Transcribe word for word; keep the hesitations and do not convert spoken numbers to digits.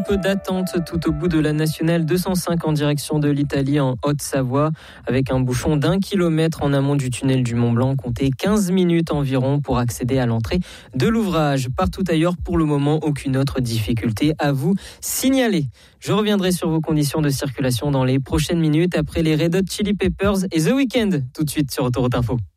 Peu d'attente tout au bout de la nationale deux cent cinq en direction de l'Italie en Haute-Savoie, avec un bouchon d'un kilomètre en amont du tunnel du Mont-Blanc. Comptez quinze minutes environ pour accéder à l'entrée de l'ouvrage. Partout ailleurs, pour le moment, aucune autre difficulté à vous signaler. Je reviendrai sur vos conditions de circulation dans les prochaines minutes après les Red Hot Chili Peppers et The Weeknd. Tout de suite sur Autoroute Info.